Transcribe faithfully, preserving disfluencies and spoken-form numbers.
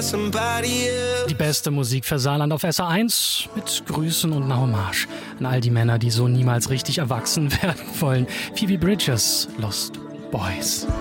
Die beste Musik für Saarland auf S R eins mit Grüßen und einer Hommage an all die Männer, die so niemals richtig erwachsen werden wollen. Phoebe Bridgers, Lost Boys.